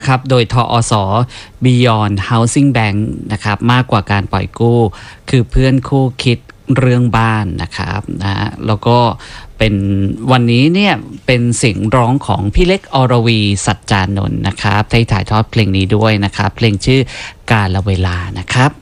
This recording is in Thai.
ครับโดยทอส Beyond Housing Bank นะครับมากกว่าการปล่อยกู้คือเพื่อนคู่คิดเรื่องบ้านนะครับนะแล้วก็เป็นวันนี้เนี่ยเป็นเสียงร้องของพี่เล็กอรวีสัจจานนท์นะครับที่ถ่ายทอดเพลงนี้ด้วยนะครับเพลงชื่อกาลเวลานะครับ